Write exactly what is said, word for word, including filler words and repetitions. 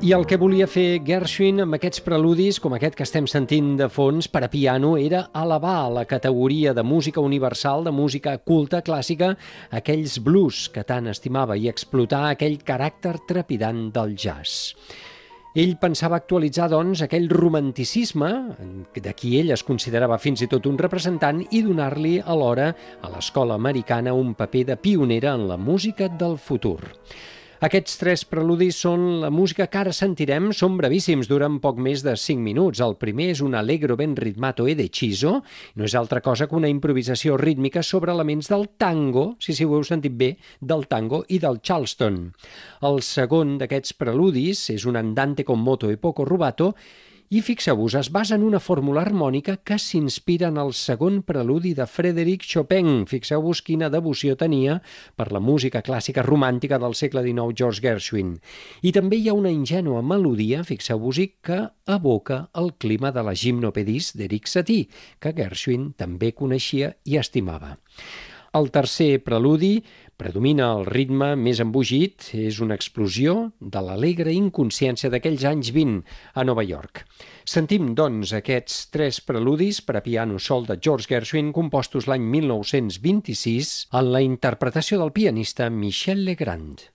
I el que volia fer Gershwin amb aquests preludis, com aquest que estem sentint de fons per a piano, era elevar la categoria de música universal, de música culta, clàssica, aquells blues que tant estimava i explotar aquell caràcter trepidant del jazz. Ell pensava actualitzar, doncs, aquell romanticisme, de qui ell es considerava fins i tot un representant, i donar-li alhora a l'escola americana un paper de pionera en la música del futur. Aquests tres preludis són la música que ara sentirem, són brevíssims, duren poc més de cinc minuts. El primer és un allegro ben ritmato e deciso, no és altra cosa que una improvisació rítmica sobre elements del tango, si si ho heu sentit bé, del tango i del charleston. El segon d'aquests preludis és un andante con moto e poco rubato, i fixeu-vos, es basa en una fórmula harmònica que s'inspira en el segon preludi de Frédéric Chopin. Fixeu-vos quina devoció tenia per la música clàssica romàntica del segle dinou George Gershwin. I també hi ha una ingènua melodia, fixeu-vos-hi, que evoca el clima de la Gymnopédie d'Eric Satie, que Gershwin també coneixia i estimava. El tercer preludi predomina el ritme més embogit, és una explosió de l'alegre inconsciència d'aquells anys vint a Nova York. Sentim, doncs, aquests tres preludis per a piano sol de George Gershwin, compostos l'any mil nou-cents vint-i-sis, en la interpretació del pianista Michel Legrand.